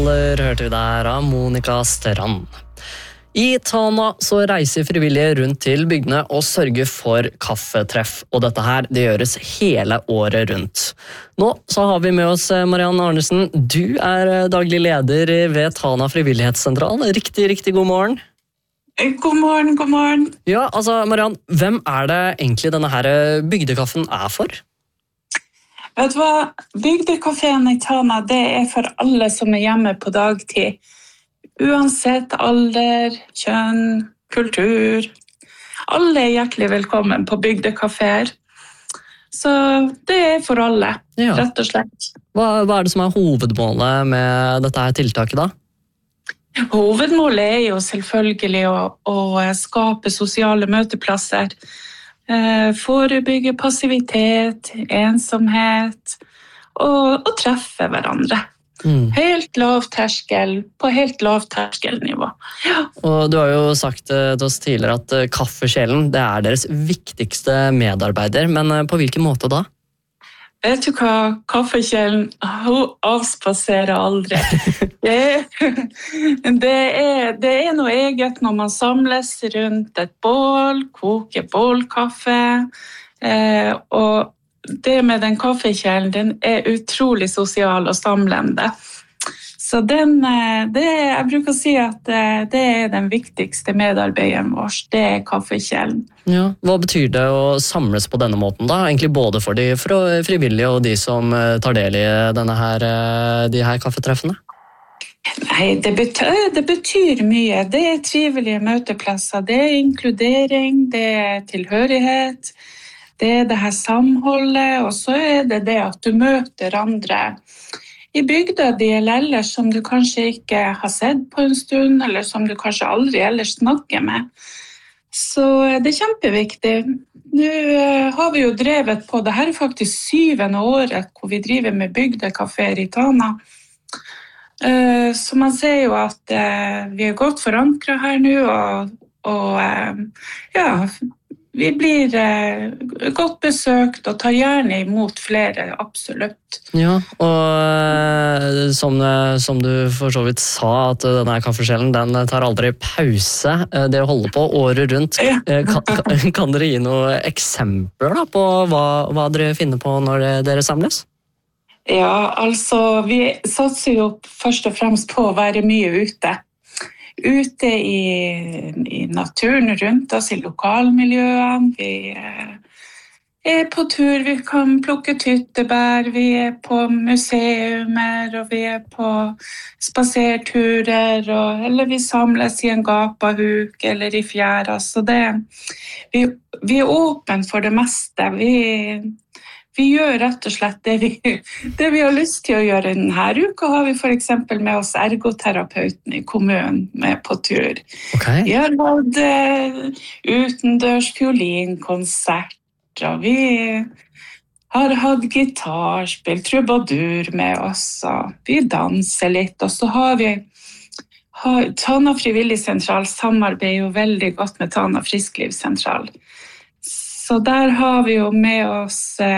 Hørte vi der av Monica Strand. I Tana så reiser frivillige rundt til bygdene og sørger for kaffetreff, og dette her det gjøres hele året rundt. Nå så har vi med oss Mariann Arnesen. Du er daglig leder ved Tana frivillighetssentral. Riktig god morgen. God morgen. Ja, altså Mariann, hvem er det egentlig denne her bygdekaffen er for? Vet du hva? Bygdekaféen i Tana, det er for alle som er hjemme på dagtid. Uansett alder, kjønn, kultur. Alle er hjertelig velkommen på bygdekaféer. Så det er for alle, rett og slett. Hva er det som er hovedmålet med dette her tiltaket da? Hovedmålet er jo selvfølgelig å skape sosiale møteplasser. Forebygge passivitet, ensomhet og treffe hverandre. Helt lavterskel, på helt lavterskelnivå. Ja. Og du har jo sagt til oss tidligere at kaffekjelen det er deres viktigste medarbeider, men på hvilken måte da? Vet du hva, kaffekjelen, hun avspaserer aldri. Det er noe eget når man samles rundt et bål, koker bålkaffe, og det med den kaffekjelen, den er utrolig sosial og samlende. Så jeg bruker å si at det er den viktigste medarbeideren vår, det er kaffekjelen. Ja, hva betyr det å samles på denne måten da? Egentlig både for de frivillige og de som tar del i de her kaffetreffene? Nei, det betyr mye. Det er trivelige møteplasser, det er inkludering, det er tilhørighet, det er det her samholdet, og så er det at du møter andre i bygda di eller ellers som du kanskje ikke har sett på en stund, eller som du kanskje aldri ellers snakker med. Så det er kjempeviktig. Nå har vi jo drevet på, det her er faktisk 7. året hvor vi driver med bygdekaféer i Tana. Så man ser jo at vi er godt forankret her nå, og vi blir godt besøkt og tar gjerne imot flere, absolutt. Ja, og som du for så vidt sa, at denne kaffekjelen, den tar aldri pause. Det å holde på året rundt. Kan dere gi noen eksempler da, på hva dere finner på når dere samles? Ja, altså, vi satser jo først og fremst på å være mye ute. Ute i naturen rundt oss, i lokalmiljøene. Vi er på tur, vi kan plukke tyttebær, vi er på museumer, og vi er på spaserturer, eller vi samles i en gapahuk, eller i fjæra. Så vi er åpne for det meste. Vi gjør rett og slett det vi har lyst til å gjøre. Denne uka har vi for eksempel med oss ergoterapeuten i kommunen med på tur. Okay. Vi har hatt utendørs fiolinkonsert, og vi har hatt gitarspill, trubadur med oss, og vi danser litt, og så har vi Tana frivillighetssentral samarbeider jo veldig godt med Tana frisklivssentral. Så der har vi jo med oss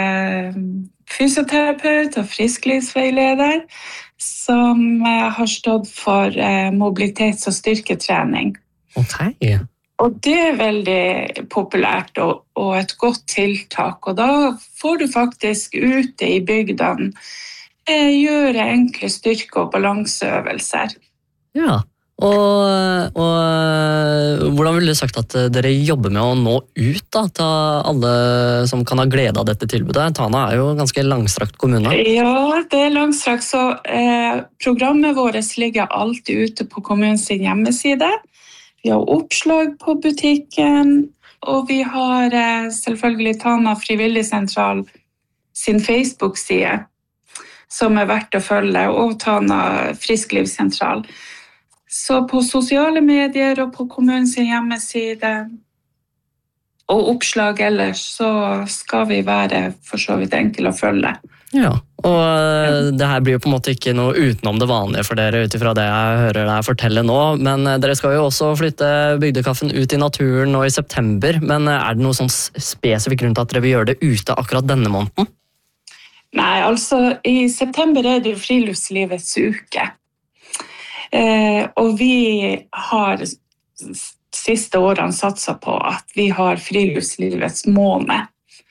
fysioterapeut og frisklivsveileder som har stått for mobilitets- og styrketrening. Okay. Og det er veldig populært og et godt tiltak. Og da får du faktisk ute i bygdene gjøre enkle styrke- og balanseøvelser. Ja. Og hvordan ville du sagt at dere jobber med å nå ut da, til alle som kan ha glede av dette tilbudet? Tana er jo en ganske langstrakt kommune. Ja, det er langstrakt, så programmet vårt ligger alltid ute på kommunens hjemmeside. Vi har oppslag på butikken, og vi har selvfølgelig Tana frivillighetssentral sin Facebook-side, som er verdt å følge, og Tana frisklivssentral. Så på sosiale medier og på kommunens hjemmeside og oppslag ellers, så skal vi være for så vidt enkle å følge. Ja, og det her blir jo på en måte ikke noe utenom det vanlige for dere utifra det jeg hører deg fortelle nå, men dere skal jo også flytte bygdekaffen ut i naturen nå i september, men er det noe sånn spesifikk grunn til at dere vil gjøre det ute akkurat denne måneden? Nei, altså i september er det jo friluftslivets uke. Og vi har siste årene satset på at vi har friluftslivets måned.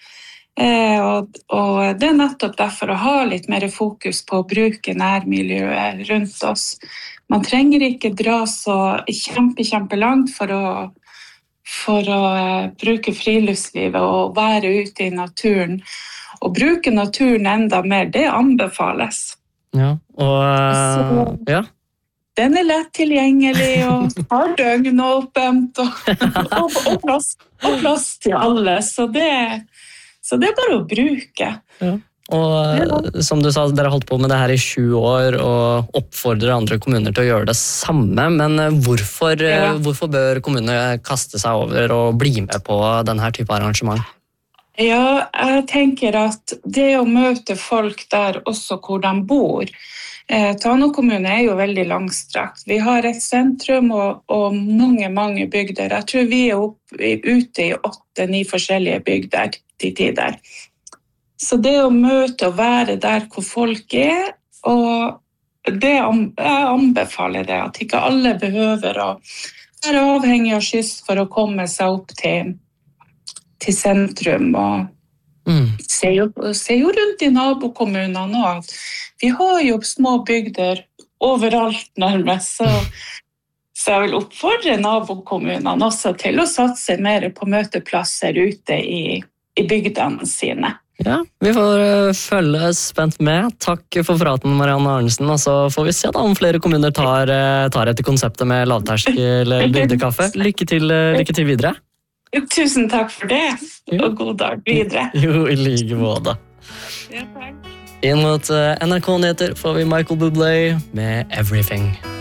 Og det nettopp derfor å ha litt mer fokus på å bruke nærmiljøet rundt oss. Man trenger ikke dra så kjempelangt for å bruke friluftslivet og være ute i naturen. Og bruke naturen enda mer, det anbefales. Ja, og ja. Den lett tilgjengelig og har døgnåpent og plass til alle, så det bare å bruke. Ja. Og som du sa, dere har holdt på med det her i 7 år og oppfordrer andre kommuner til å gjøre det samme, men hvorfor bør kommunene kaste seg over og bli med på denne type arrangement? Ja, jeg tenker at det å møte folk der også hvor de bor. Tana kommune jo veldig langstrakt. Vi har et sentrum og mange bygder. Jeg tror vi ute i 8-9 forskjellige bygder til tider. Så det å møte og være der hvor folk og jeg anbefaler det, at ikke alle behøver å være avhengig av skyss for å komme seg opp til sentrum. Og se jo rundt i nabokommunene nå, at vi har jo små bygder overalt nærmest, så jeg vil oppfordre nabokommunene også til å satse mer på møteplasser ute i bygdene sine. Ja, vi får følge spent med. Takk for praten, Marianne Arnesen, og så får vi se da om flere kommuner tar etter konseptet med lavterskel bygdekaffe. Lykke til videre. Tusen takk for det, og god dag videre. Jo, i like måte. Ja, takk. Inn mot NRK Nyheter får vi Michael Bublé med Everything.